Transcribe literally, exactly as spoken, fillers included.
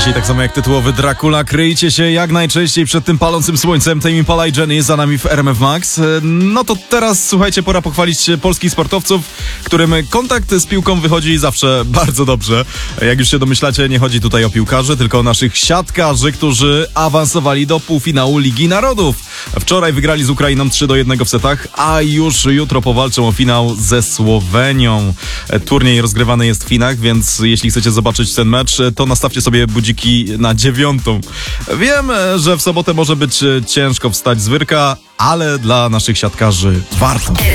Dzisiaj tak samo jak tytułowy Dracula, kryjcie się jak najczęściej przed tym palącym słońcem. Tame Impala i Jenny za nami w R M F Max. No to teraz, słuchajcie, pora pochwalić polskich sportowców, którym kontakt z piłką wychodzi zawsze bardzo dobrze. Jak już się domyślacie, nie chodzi tutaj o piłkarzy, tylko o naszych siatkarzy, którzy awansowali do półfinału Ligi Narodów. Wczoraj wygrali z Ukrainą trzy do jednego w setach, a już jutro powalczą o finał ze Słowenią. Turniej rozgrywany jest w Chinach, więc jeśli chcecie zobaczyć ten mecz, to nastawcie sobie budziki na dziewiątą. Wiem, że w sobotę może być ciężko wstać z wyrka, ale dla naszych siatkarzy warto.